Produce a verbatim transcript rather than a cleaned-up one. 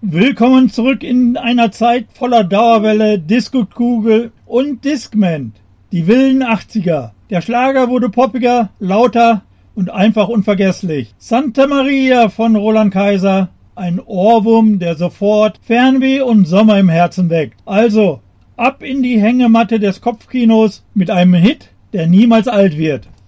Willkommen zurück in einer Zeit voller Dauerwelle, Disco-Kugel und Discman. Die wilden achtziger. Der Schlager wurde poppiger, lauter und einfach unvergesslich. Santa Maria von Roland Kaiser. Ein Ohrwurm, der sofort Fernweh und Sommer im Herzen weckt. Also, ab in die Hängematte des Kopfkinos mit einem Hit, der niemals alt wird.